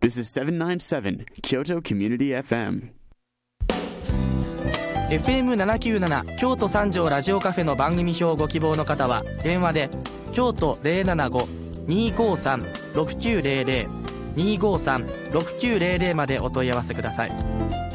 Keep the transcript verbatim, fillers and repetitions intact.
This is seven ninety-seven Kyoto Community エフエム。 エフエムななきゅうなな 京都三条ラジオカフェの番組表をご希望の方は電話で京都 ゼロななご にーごーさん ろくきゅうゼロゼロ にーごーさん ろくきゅうゼロゼロまでお問い合わせください。